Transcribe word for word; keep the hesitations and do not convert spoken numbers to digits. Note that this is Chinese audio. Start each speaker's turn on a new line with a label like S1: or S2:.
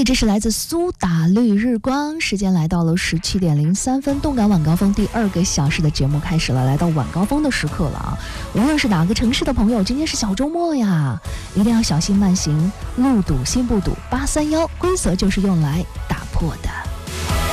S1: 这是来自苏打绿日光，时间来到了十七点零三分，动感晚高峰第二个小时的节目开始了，来到晚高峰的时刻了啊！无论是哪个城市的朋友，今天是小周末呀，一定要小心慢行，路堵心不堵，八三幺规则就是用来打破的。